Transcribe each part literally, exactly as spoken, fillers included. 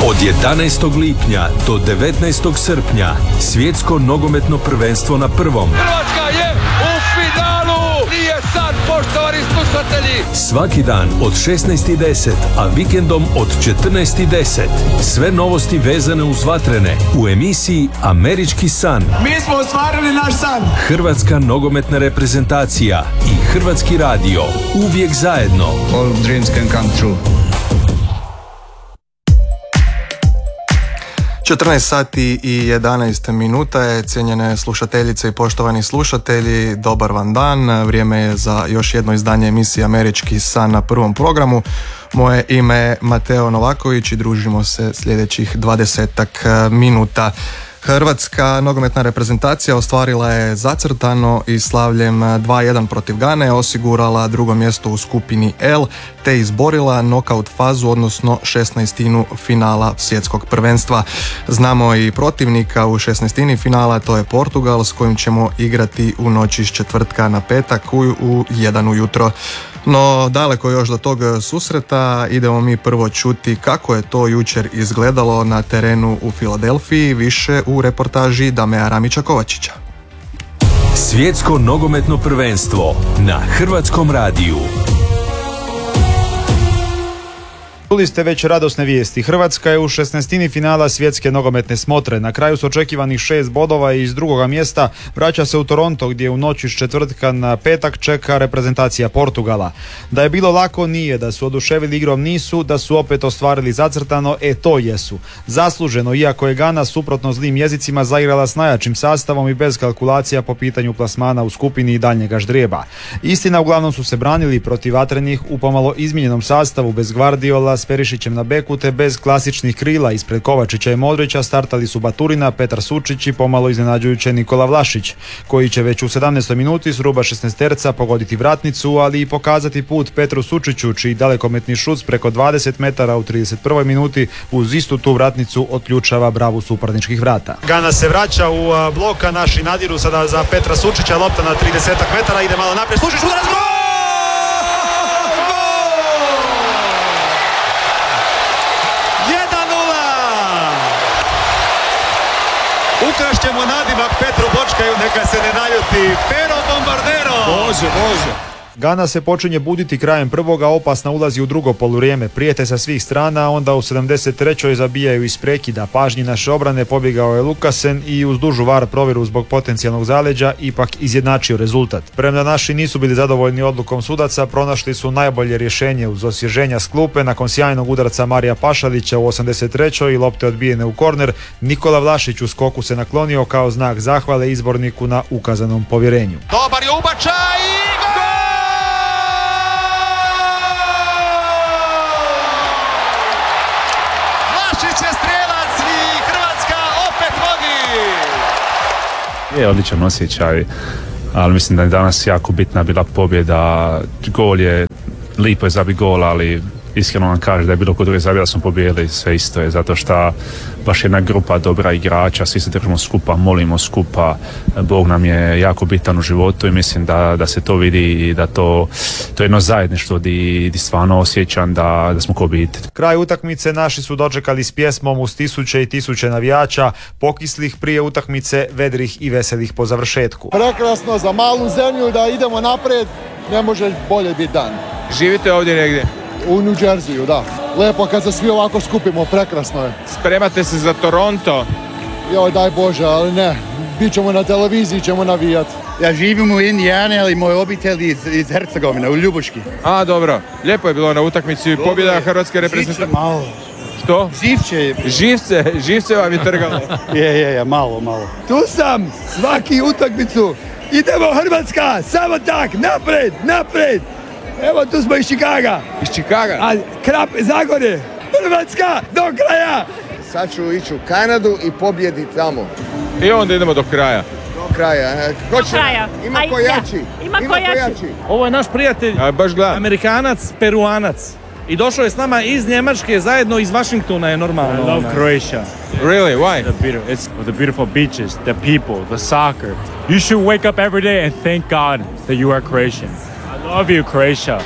Od jedanaestog lipnja do devetnaestog srpnja svjetsko nogometno prvenstvo na prvom. Hrvatska je u finalu! Nije sad, poštovani slušatelji! Svaki dan od šesnaest i deset, a vikendom od četrnaest i deset. Sve novosti vezane uz vatrene u emisiji Američki san. Mi smo ostvarili naš san! Hrvatska nogometna reprezentacija i Hrvatski radio. Uvijek zajedno. All dreams can come true. četrnaest sati i jedanaest minuta je, cijenjene slušateljice i poštovani slušatelji, dobar vam dan. Vrijeme je za još jedno izdanje emisije Američki san na prvom programu. Moje ime je Mateo Novaković i družimo se sljedećih dvadesetak minuta. Hrvatska nogometna reprezentacija ostvarila je zacrtano i slavljem dva jedan protiv Gane osigurala drugo mjesto u skupini L te izborila nokaut fazu, odnosno šesnaestinu finala svjetskog prvenstva. Znamo i protivnika u šesnaestini finala, to je Portugal, s kojim ćemo igrati u noći s četvrtka na petak u, u jedan ujutro. No, daleko još do tog susreta, idemo mi prvo čuti kako je to jučer izgledalo na terenu u Filadelfiji, više u reportaži Damea Ramića-Kovačića. Svjetsko nogometno prvenstvo na Hrvatskom radiju. Čuli ste već radosne vijesti. Hrvatska je u šesnaestini finala svjetske nogometne smotre. Na kraju s očekivanih šest bodova i iz drugoga mjesta vraća se u Toronto, gdje u noći s četvrtka na petak čeka reprezentacija Portugala. Da je bilo lako nije, da su oduševili igrom nisu, da su opet ostvarili zacrtano, e to jesu. Zasluženo, iako je Gana suprotno zlim jezicima zaigrala s najjačim sastavom i bez kalkulacija po pitanju plasmana u skupini i daljnjega ždrijeba. Istina, uglavnom su se branili protiv vatrenih u pomalo izmijenjenom sastavu, bez Gvardiola, s Perišićem na beku te bez klasičnih krila. Ispred Kovačića i Modrića startali su Baturina, Petar Sučić i pomalo iznenađujuće Nikola Vlašić, koji će već u sedamnaestoj minuti s ruba šesnaesterca pogoditi vratnicu, ali i pokazati put Petru Sučiću, čiji dalekometni šut preko dvadeset metara u trideset prvoj minuti uz istu tu vratnicu otključava bravu suparničkih vrata. Gana se vraća u bloka, naši nadiru sada za Petra Sučića, lopta na trideset metara, ide malo naprijed, Sučić udarac, gol! Ukrašćemo nadimak Petru Bočkaju, neka se ne naljuti. Pero Bombardero! Može, može. Gana se počinje buditi krajem prvoga, opasna ulazi u drugo poluvrijeme. Prijete sa svih strana, onda u sedamdeset trećoj zabijaju iz prekida. Pažnji naše obrane pobjegao je Lukasen i uz dužu var provjeru zbog potencijalnog zaleđa ipak izjednačio rezultat. Premda naši nisu bili zadovoljni odlukom sudaca, pronašli su najbolje rješenje uz osvježenja s klupe. Nakon sjajnog udarca Marija Pašalića u osamdeset trećoj i lopte odbijene u korner, Nikola Vlašić u skoku se naklonio kao znak zahvale izborniku na ukazanom povjerenju. Dobar je ubačaj i gol! Je odličan osjećaj, ali mislim da je danas jako bitna bila pobjeda. Gol je, lipo je zabiti gol, ali iskreno vam kaže da je bilo kod druge zabije da smo pobjedili, sve isto je, zato što baš jedna grupa dobra igrača, svi se držimo skupa, molimo skupa, Bog nam je jako bitan u životu i mislim da, da se to vidi i da to, to je jedno zajedništvo di, di stvarno osjećam da, da smo ko obitelj. Kraj utakmice naši su dočekali s pjesmom uz tisuće i tisuće navijača, pokislih prije utakmice, vedrih i veselih po završetku. Prekrasno za malu zemlju da idemo naprijed, ne može bolje biti dan. Živite ovdje negdje? U New Jerseyu, da. Lepo kad se svi ovako skupimo, prekrasno je. Spremate se za Toronto? Joj, daj Bože, ali ne. Bićemo na televiziji, ćemo navijati. Ja živim u Indijani, ali moj obitelj iz, iz Hercegovine, u Ljubuški. A, dobro. Lijepo je bilo na utakmici, pobjeda Hrvatske reprezentacije. Živče malo. Što? Živče. Živce, živce vam je trgalo. je, je, je, malo, malo. Tu sam, svaki utakmicu. Idemo Hrvatska, samo tak, napred, napred. Evo, tu smo iz Čikaga. Iz Čikaga? A Krap, Zagorje, Hrvatska, do kraja. Sad ću ići u Kanadu i pobjediti tamo. I onda idemo do kraja. Do kraja. Ko će? kraja. Ima ko jači. Ima ko jači. Ovo je naš prijatelj, A, baš gledam. Amerikanac, Peruanac. I došao je s nama iz Njemačke, zajedno iz Washingtona je normalno. I love Croatia. Really? Why? The beautiful, it's the beautiful beaches, the people, the soccer. You should wake up every day and thank God that you are Croatian. I love you, Croatia.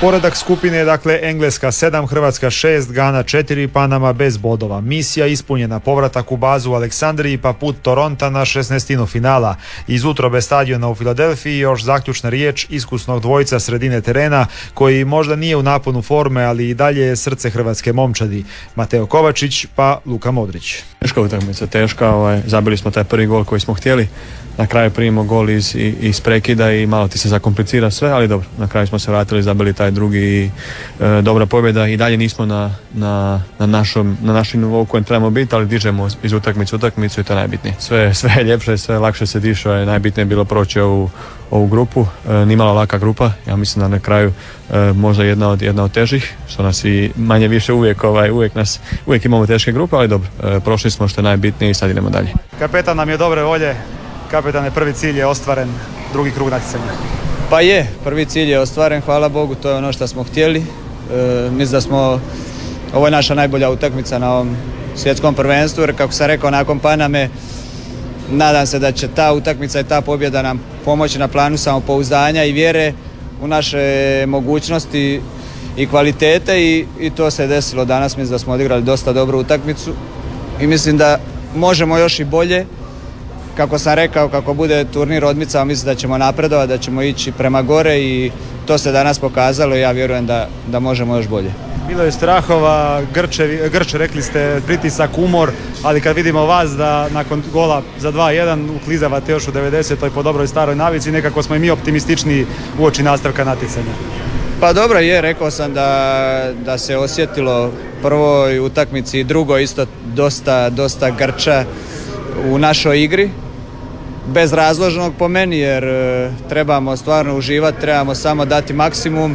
Poredak skupine je dakle Engleska sedam, Hrvatska šest, Gana četiri, Panama bez bodova. Misija ispunjena, povratak u bazu u Aleksandriji pa put Toronta na šesnaestinu finala. Iz utrobe stadiona u Filadelfiji još zaključna riječ iskusnog dvojca sredine terena koji možda nije u naponu forme, ali i dalje je srce hrvatske momčadi. Mateo Kovačić pa Luka Modrić. Teška utakmica, teška, ovaj, zabili smo taj prvi gol koji smo htjeli. Na kraju primimo gol iz, iz prekida i malo ti se zakomplicira sve, ali dobro, na kraju smo se vratili, zabili taj drugi i e, dobra pobjeda i dalje nismo na, na, na, našom, na našem nivou kojem trebamo biti, ali dižemo iz utakmicu utakmicu i to je najbitnije. Sve, sve je ljepše, sve lakše se diše, je najbitnije bilo proći ovu, ovu grupu, e, nimala laka grupa, ja mislim da na kraju e, možda jedna od, jedna od težih, što nas i manje više uvijek, ovaj, uvijek, nas, uvijek imamo teške grupe, ali dobro, e, prošli smo što je najbitnije i sad idemo dalje. Kapetan nam je dobre volje. Kapetane, prvi cilj je ostvaren, drugi krug natjecanja. Pa je, prvi cilj je ostvaren, hvala Bogu, to je ono što smo htjeli. E, mislim da smo, ovo je naša najbolja utakmica na ovom svjetskom prvenstvu, jer kako sam rekao, nakon Paname, nadam se da će ta utakmica i ta pobjeda nam pomoći na planu samopouzdanja i vjere u naše mogućnosti i kvalitete i, i to se desilo danas. Mislim da smo odigrali dosta dobru utakmicu i mislim da možemo još i bolje. Kako sam rekao, kako bude turnir odmicao, mislim da ćemo napredovati, da ćemo ići prema gore i to se danas pokazalo i ja vjerujem da, da možemo još bolje. Bilo je strahova, Grče, Grče, rekli ste pritisak, umor, ali kad vidimo vas da nakon gola za dva jedan uklizavate još u devedesetoj po dobroj staroj navici, nekako smo i mi optimističniji uoči nastavka natjecanja. Pa dobro je, rekao sam da, da se osjetilo prvoj utakmici i drugoj isto dosta, dosta Grča u našoj igri, bezrazložnog po meni, jer e, trebamo stvarno uživati, trebamo samo dati maksimum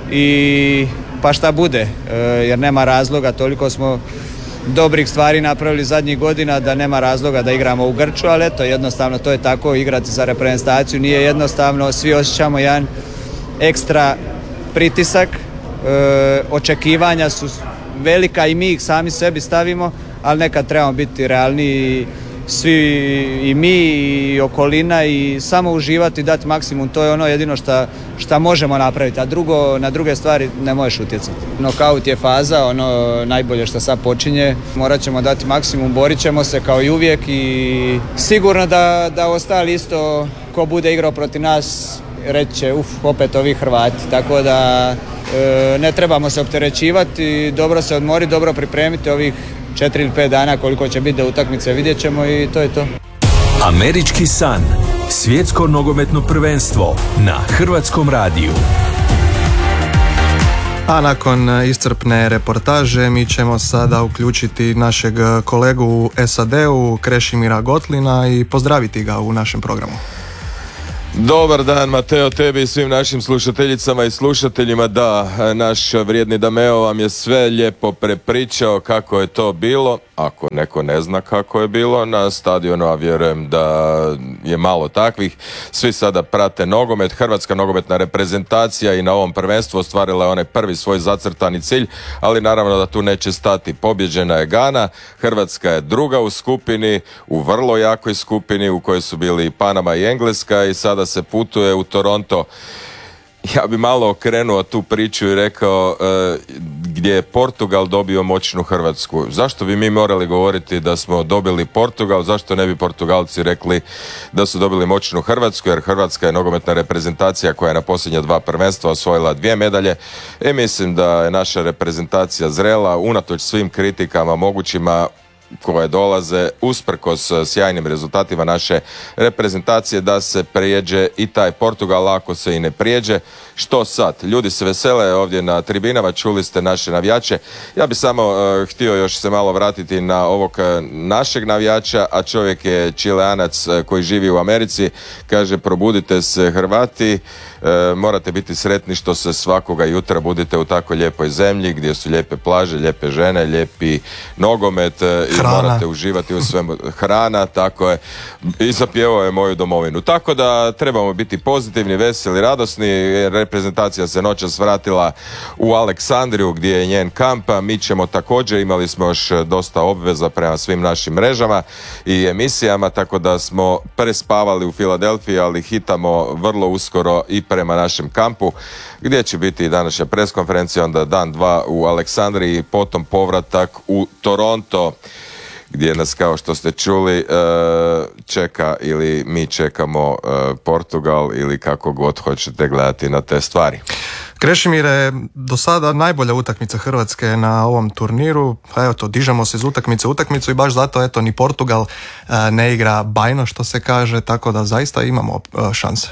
i pa šta bude, e, jer nema razloga, toliko smo dobrih stvari napravili zadnjih godina da nema razloga da igramo u Grču, ali eto, jednostavno to je tako, igrati za reprezentaciju nije jednostavno, svi osjećamo jedan ekstra pritisak, e, očekivanja su velika i mi ih sami sebi stavimo, ali nekad trebamo biti realniji, svi i mi i okolina i samo uživati i dati maksimum, to je ono jedino šta možemo napraviti, a drugo, na druge stvari ne možeš utjecati. Nokaut je faza, ono najbolje što sad počinje, morat ćemo dati maksimum, borit ćemo se kao i uvijek i sigurno da, da ostali isto ko bude igrao protiv nas reći će uf, opet ovi Hrvati, tako da e, ne trebamo se opterećivati, dobro se odmoriti, dobro pripremiti ovih četiri ili pet dana koliko će biti do utakmice, vidjet ćemo i to je to. Američki san, svjetsko nogometno prvenstvo na Hrvatskom radiju. A nakon iscrpne reportaže mi ćemo sada uključiti našeg kolegu u S A D-u, Krešimira Gotlina, i pozdraviti ga u našem programu. Dobar dan, Mateo, tebi i svim našim slušateljicama i slušateljima. Da, naš vrijedni Dameo vam je sve lijepo prepričao kako je to bilo. Ako neko ne zna kako je bilo na stadionu, a vjerujem da je malo takvih, svi sada prate nogomet. Hrvatska nogometna reprezentacija i na ovom prvenstvu ostvarila je onaj prvi svoj zacrtani cilj, ali naravno da tu neće stati. Pobjeđena je Gana, Hrvatska je druga u skupini, u vrlo jakoj skupini u kojoj su bili i Panama i Engleska, i sada se putuje u Toronto. Ja bi malo okrenuo tu priču i rekao e, gdje je Portugal dobio moćnu Hrvatsku. Zašto bi mi morali govoriti da smo dobili Portugal, zašto ne bi Portugalci rekli da su dobili moćnu Hrvatsku, jer Hrvatska je nogometna reprezentacija koja je na posljednja dva prvenstva osvojila dvije medalje. I mislim da je naša reprezentacija zrela, unatoč svim kritikama mogućima koje dolaze usprkos sjajnim rezultatima naše reprezentacije, da se prijeđe i taj Portugal. Ako se i ne prijeđe, što sad? Ljudi se vesele ovdje na tribinama, čuli ste naše navijače. Ja bi samo uh, htio još se malo vratiti na ovog uh, našeg navijača, a čovjek je Čileanac uh, koji živi u Americi. Kaže, probudite se Hrvati, uh, morate biti sretni što se svakoga jutra budite u tako lijepoj zemlji gdje su lijepe plaže, lijepe žene, lijepi nogomet uh, Hrana. morate uživati u svemu. Hrana, tako je. I zapjevao je moju domovinu. Tako da trebamo biti pozitivni, veseli, radosni. Reprezentacija se noćas vratila u Aleksandriju gdje je njen kamp. Mi ćemo također, imali smo još dosta obveza prema svim našim mrežama i emisijama, tako da smo prespavali u Filadelfiji, ali hitamo vrlo uskoro i prema našem kampu, gdje će biti i današnja preskonferencija, onda dan dva u Aleksandriji, potom povratak u Toronto, gdje nas, kao što ste čuli, čeka ili mi čekamo Portugal, ili kako god hoćete gledati na te stvari. Krešimire, do sada najbolja utakmica Hrvatske na ovom turniru, pa evo to, dižemo se iz utakmice u utakmicu i baš zato eto ni Portugal ne igra bajno, što se kaže, tako da zaista imamo šanse.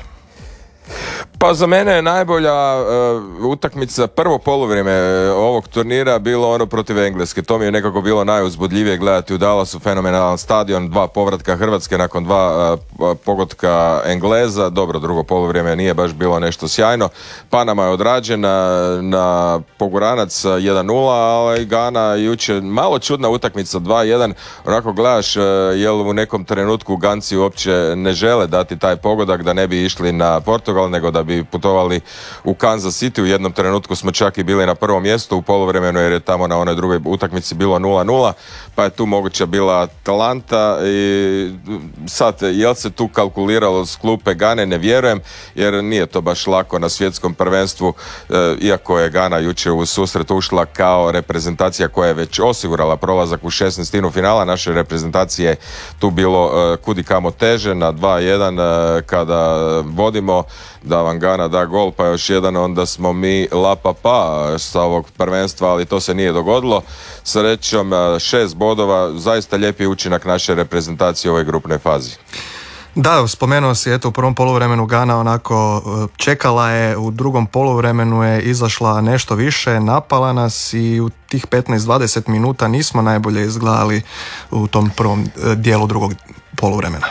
Pa za mene je najbolja uh, utakmica, prvo poluvrijeme ovog turnira bilo ono protiv Engleske. To mi je nekako bilo najuzbudljivije gledati u Dallasu, fenomenalan stadion, dva povratka Hrvatske nakon dva uh, pogotka Engleza. Dobro, drugo poluvrijeme nije baš bilo nešto sjajno. Panama je odrađena na poguranac jedan nula, ali Gana jučer malo čudna utakmica dva jedan. Onako gledaš uh, jel u nekom trenutku Ganci uopće ne žele dati taj pogodak da ne bi išli na Portugal, nego da bi putovali u Kansas City. U jednom trenutku smo čak i bili na prvom mjestu u poluvremenu, jer je tamo na onoj drugoj utakmici bilo nula nula, pa je tu moguća bila Atlanta. I sad, jel se tu kalkuliralo s klupe Gane, ne vjerujem, jer nije to baš lako na svjetskom prvenstvu, iako je Gana jučer u susret ušla kao reprezentacija koja je već osigurala prolazak u šesnaestinu finala. Naše reprezentacije je tu bilo kudi kamo teže, na dva jedan kada vodimo, da vam Gana da gol pa još jedan, onda smo mi la pa pa sa ovog prvenstva, ali to se nije dogodilo. Srećom šest bodova, zaista lijepi učinak naše reprezentacije u ovoj grupnoj fazi. Da, spomenuo si, eto, u prvom poluvremenu Gana onako čekala je, u drugom poluvremenu je izašla nešto više, napala nas i u tih petnaest dvadeset minuta nismo najbolje izgledali u tom prvom dijelu drugog poluvremena.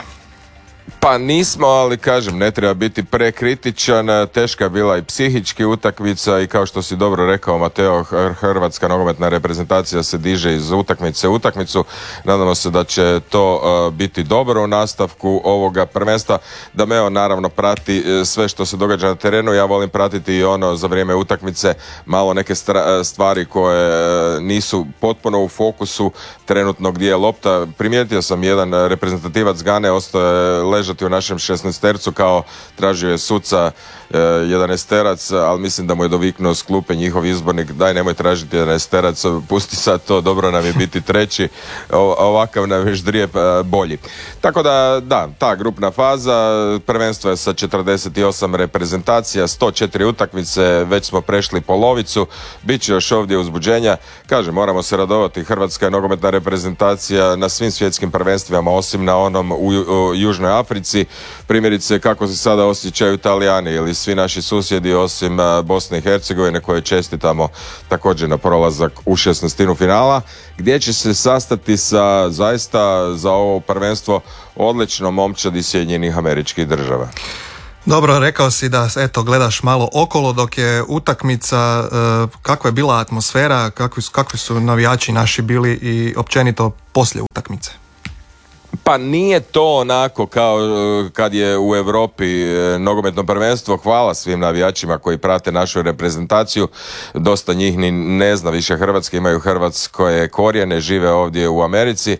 Pa nismo, ali kažem, ne treba biti prekritičan, teška je bila i psihički utakmica i kao što si dobro rekao, Mateo, hrvatska nogometna reprezentacija se diže iz utakmice u utakmicu. Nadamo se da će to uh, biti dobro u nastavku ovoga prvenstva. Da Meo naravno prati sve što se događa na terenu, ja volim pratiti i ono za vrijeme utakmice, malo neke stra- stvari koje nisu potpuno u fokusu trenutno gdje je lopta. Primijetio sam jedan reprezentativac Gane ostaje ležati u našem šesnaestercu, kao tražio je suca e, jedanesterac, ali mislim da mu je doviknuo s klupe njihov izbornik, daj nemoj tražiti jedanesterac, pusti sad to, dobro nam je biti treći, o, ovakav nam je ždrijep e, bolji. Tako da, da, ta grupna faza, prvenstvo je sa četrdeset osam reprezentacija, sto četiri utakmice, već smo prešli polovicu, bit će još ovdje uzbuđenja. Kažem, moramo se radovati, Hrvatska je nogometna reprezentacija na svim svjetskim prvenstvima, osim na onom u, u Južnoj Africi. Primjerice kako se sada osjećaju Italijani ili svi naši susjedi, osim Bosne i Hercegovine, koje čestitamo također na prolazak u šesnaestinu finala, gdje će se sastati sa zaista za ovo prvenstvo odličnom momčadi Sjedinjenih Američkih Država. Dobro, rekao si da eto gledaš malo okolo dok je utakmica, kakva je bila atmosfera, kakvi su, kakvi su navijači naši bili i općenito poslije utakmice? Pa nije to onako kao kad je u Europi nogometno prvenstvo. Hvala svim navijačima koji prate našu reprezentaciju. Dosta njih ni ne zna više Hrvatske, imaju hrvatske korijene, žive ovdje u Americi,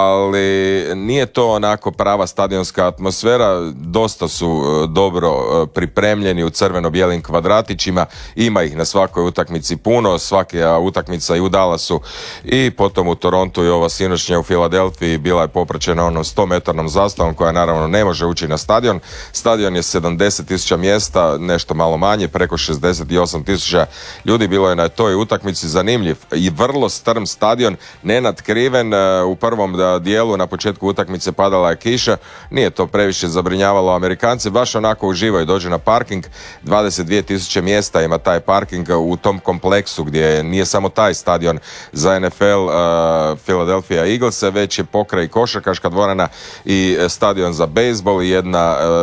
ali nije to onako prava stadionska atmosfera. Dosta su dobro pripremljeni u crveno-bijelim kvadratićima, ima ih na svakoj utakmici puno, svaka utakmica i u Dallasu i potom u Torontu i ova sinoćnja u Filadelfiji bila je popraćena onom sto metarnom zastavom koja naravno ne može ući na stadion. Stadion je sedamdeset tisuća mjesta, nešto malo manje, preko šezdeset osam tisuća ljudi bilo je na toj utakmici. Zanimljiv i vrlo strm stadion, nenatkriven. U prvom dijelu na početku utakmice padala je kiša, nije to previše zabrinjavalo Amerikance, baš onako uživaju, dođu na parking, dvadeset dvije tisuće mjesta ima taj parking u tom kompleksu gdje nije samo taj stadion za N F L uh, Philadelphia Eagles, već je pokraj košarkaška dvorana i stadion za bejzbol i jedna uh,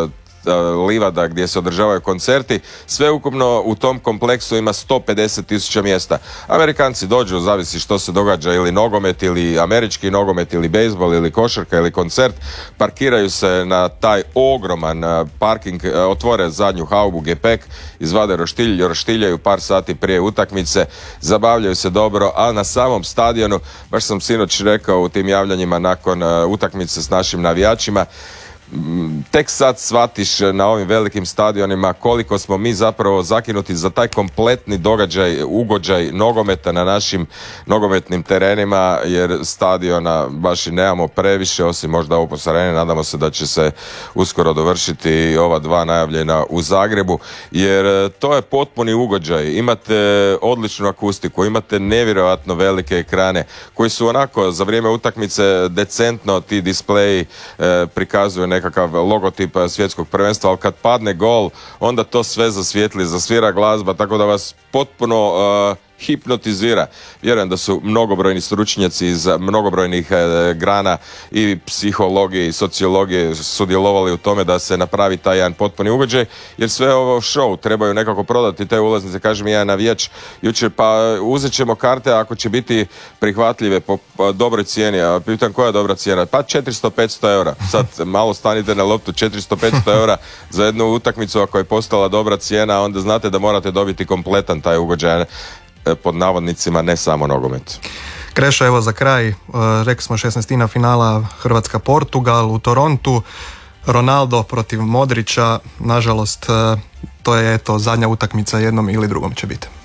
livada gdje se održavaju koncerti. Sve ukupno u tom kompleksu ima sto pedeset tisuća mjesta. Amerikanci dođu, zavisi što se događa, ili nogomet, ili američki nogomet, ili bejzbol, ili košarka, ili koncert, parkiraju se na taj ogroman parking, otvore zadnju haubu, gepek, izvade roštilj, roštiljaju par sati prije utakmice, zabavljaju se dobro, a na samom stadionu, baš sam sinoć rekao u tim javljanjima nakon utakmice s našim navijačima, tek sad shvatiš na ovim velikim stadionima koliko smo mi zapravo zakinuti za taj kompletni događaj, ugođaj nogometa na našim nogometnim terenima, jer stadiona baš i nemamo previše, osim možda Opus Arene. Nadamo se da će se uskoro dovršiti ova dva najavljena u Zagrebu, jer to je potpuni ugođaj. Imate odličnu akustiku, imate nevjerojatno velike ekrane koji su onako za vrijeme utakmice decentno, ti displeji e, prikazuju nekakav logotip svjetskog prvenstva, ali kad padne gol, onda to sve zasvijetli, zasvira glazba, tako da vas potpuno uh, hipnotizira. Vjerujem da su mnogobrojni stručnjaci iz mnogobrojnih e, grana i psihologije i sociologije sudjelovali u tome da se napravi taj jedan potpuni ugođaj, jer sve ovo show trebaju nekako prodati te ulaznice. Kažem ja navijač jučer, pa uzet ćemo karte ako će biti prihvatljive po, po dobroj cijeni. A pitam koja je dobra cijena? Pa četiristo do petsto eura. Sad malo stanite na loptu, četiristo do petsto eura za jednu utakmicu. Ako je postala dobra cijena, onda znate da morate dobiti kompletan taj ugođaj, pod navodnicima, ne samo nogomet. Krešo, evo za kraj, uh, rekli smo šesnaestina finala Hrvatska-Portugal u Torontu, Ronaldo protiv Modrića, nažalost uh, to je eto zadnja utakmica, jednom ili drugom će biti.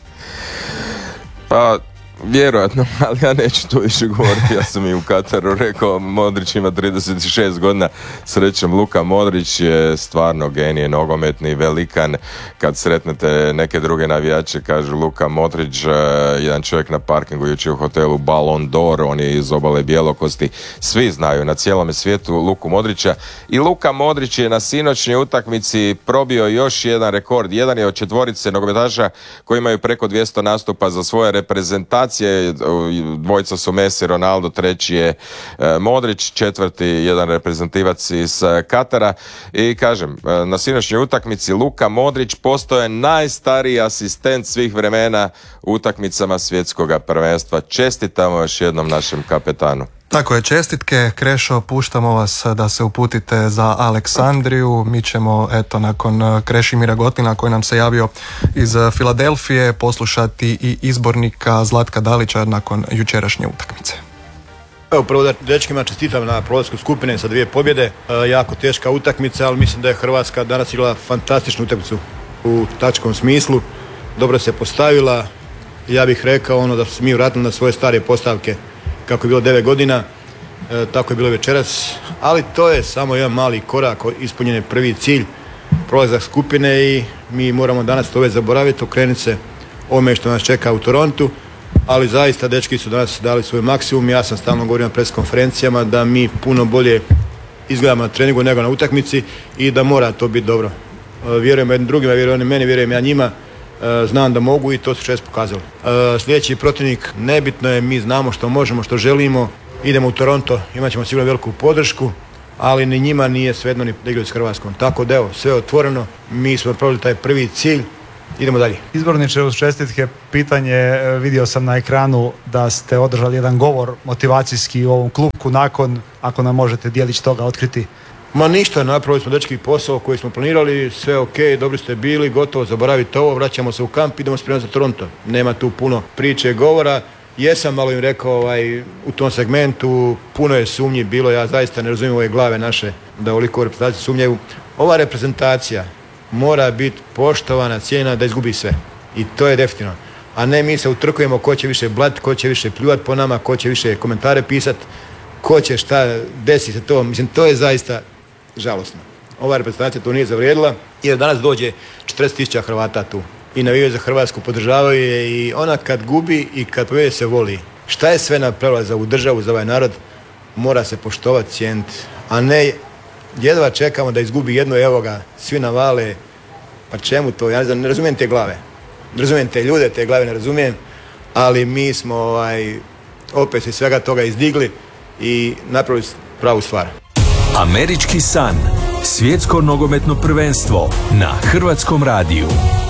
Pa vjerojatno, ali ja neću tu više govoriti. Ja sam i u Kataru rekao, Modrić ima trideset šest godina, srećem Luka Modrić je stvarno genije nogometni, velikan. Kad sretnete neke druge navijače, kažu Luka Modrić, jedan čovjek na parkingu jučer u hotelu Ballon d'Or, on je iz obale Bjelokosti, svi znaju na cijelome svijetu Luku Modrića, i Luka Modrić je na sinoćnjoj utakmici probio još jedan rekord. Jedan je od četvorice nogometaša koji imaju preko dvjesto nastupa za svoje reprezentacije. Dvojica su Messi, Ronaldo, treći je e, Modrić, četvrti jedan reprezentativac iz e, Katara. I kažem, e, na sinoćnjoj utakmici Luka Modrić postao je najstariji asistent svih vremena u utakmicama svjetskoga prvenstva. Čestitamo još jednom našem kapetanu. Tako je, čestitke. Krešo, puštamo vas da se uputite za Aleksandriju. Mi ćemo, eto, nakon Krešimira Gotina koji nam se javio iz Filadelfije, poslušati i izbornika Zlatka Dalića nakon jučerašnje utakmice. Evo, prvo da dečkima čestitam na prolasku skupine sa dvije pobjede. E, jako teška utakmica, ali mislim da je Hrvatska danas igrala fantastičnu utakmicu u tačkom smislu. Dobro se postavila. Ja bih rekao ono da su mi vratili na svoje stare postavke kako je bilo devet godina, e, tako je bilo večeras, ali to je samo jedan mali korak, ispunjen je prvi cilj, prolazak skupine, i mi moramo danas to već zaboraviti, okrenuti se ovome što nas čeka u Torontu, ali zaista dečki su danas dali svoj maksimum. Ja sam stalno govorio na pres konferencijama da mi puno bolje izgledamo na treningu nego na utakmici i da mora to biti dobro. E, vjerujem jednim drugima, vjerujem meni, vjerujem ja njima. Znam da mogu i to su često pokazali. Sljedeći protivnik, nebitno je, mi znamo što možemo, što želimo, idemo u Toronto, imat ćemo sigurno veliku podršku, ali ni njima nije svejedno ni da igraju s Hrvatskom. Tako da evo, sve je otvoreno, mi smo napravili taj prvi cilj, idemo dalje. Izborniče, uz čestitke, pitanje, vidio sam na ekranu da ste održali jedan govor motivacijski u ovom klubku nakon, ako nam možete dijelić toga otkriti. Ma ništa, napravili smo dečki posao koji smo planirali, sve ok, dobri ste bili, gotovo, zaboravite ovo, vraćamo se u kamp, idemo spremati za Toronto. Nema tu puno priče, govora. Jesam malo im rekao ovaj, u tom segmentu, puno je sumnji bilo, ja zaista ne razumijem ove glave naše da oliko reprezentaciju sumnjaju. Ova reprezentacija mora biti poštovana, cijenjena da izgubi sve. I to je definitivno. A ne mi se utrkujemo ko će više blat, ko će više pljuvat po nama, ko će više komentare pisat, ko će šta, desi se to. Mislim, to je zaista žalosno. Ova reprezentacija to nije zavrijedila, jer danas dođe četrdeset tisuća Hrvata tu i navijaju za Hrvatsku, podržavaju je, i ona kad gubi i kad pobjede se voli. Šta je sve napravila za ovu državu, za ovaj narod, mora se poštovati, cijeniti, a ne jedva čekamo da izgubi jedno, evo ga, svi navale. Pa čemu to? Ja ne znam, ne razumijem te glave. Ne razumijem te ljude, te glave ne razumijem, ali mi smo ovaj, opet iz svega toga izdigli i napravili pravu stvar. Američki san. Svjetsko nogometno prvenstvo na Hrvatskom radiju.